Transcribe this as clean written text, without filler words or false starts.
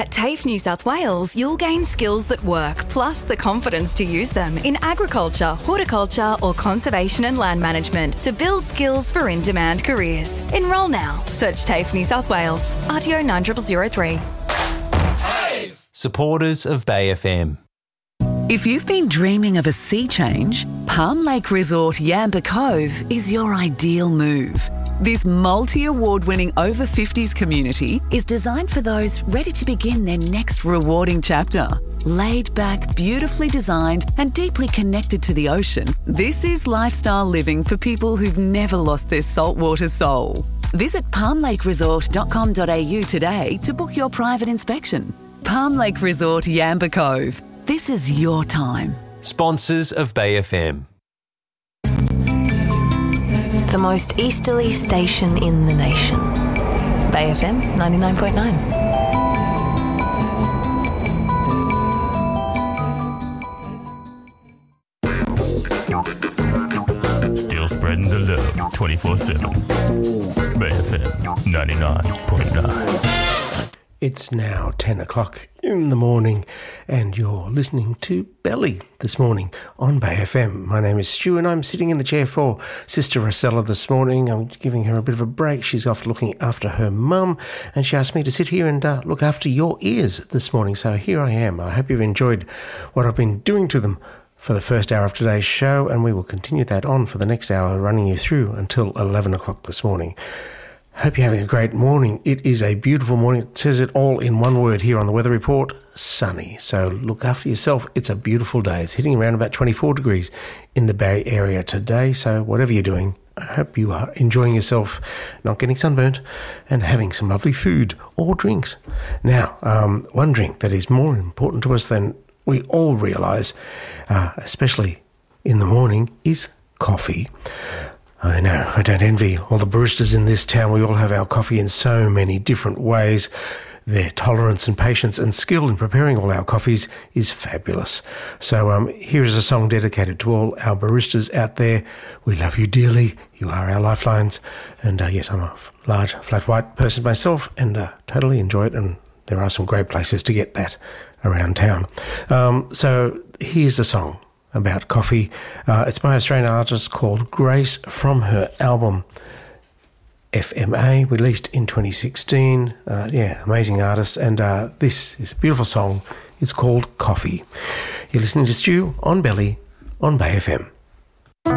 At TAFE New South Wales, you'll gain skills that work, plus the confidence to use them in agriculture, horticulture or conservation and land management to build skills for in-demand careers. Enrol now. Search TAFE New South Wales. RTO 9003. TAFE! Supporters of Bay FM. If you've been dreaming of a sea change, Palm Lake Resort Yamba Cove is your ideal move. This multi-award-winning over-50s community is designed for those ready to begin their next rewarding chapter. Laid back, beautifully designed and deeply connected to the ocean, this is lifestyle living for people who've never lost their saltwater soul. Visit palmlakeresort.com.au today to book your private inspection. Palm Lake Resort Yamba Cove. This is your time. Sponsors of Bay FM. The most easterly station in the nation. Bay FM 99.9. Still spreading the love 24/7. Bay FM 99.9. It's now 10 o'clock in the morning and you're listening to Belly this morning on Bay FM. My name is Stu and I'm sitting in the chair for Sister Rosella this morning. I'm giving her a bit of a break. She's off looking after her mum and she asked me to sit here and look after your ears this morning. So here I am. I hope you've enjoyed what I've been doing to them for the first hour of today's show, and we will continue that on for the next hour, running you through until 11 o'clock this morning. Hope you're having a great morning. It is a beautiful morning. It says it all in one word here on the weather report, sunny. So look after yourself. It's a beautiful day. It's hitting around about 24 degrees in the Bay Area today. So whatever you're doing, I hope you are enjoying yourself, not getting sunburnt, and having some lovely food or drinks. Now, one drink that is more important to us than we all realise, especially in the morning, is coffee. I know, I don't envy all the baristas in this town. We all have our coffee in so many different ways. Their tolerance and patience and skill in preparing all our coffees is fabulous. So here is a song dedicated to all our baristas out there. We love you dearly. You are our lifelines. And yes, I'm a large, flat white person myself and totally enjoy it. And there are some great places to get that around town. So here's a song about coffee. It's by an Australian artist called Grace from her album FMA, released in 2016. Amazing artist. And this is a beautiful song. It's called Coffee. You're listening to Stu on Belly on Bay FM.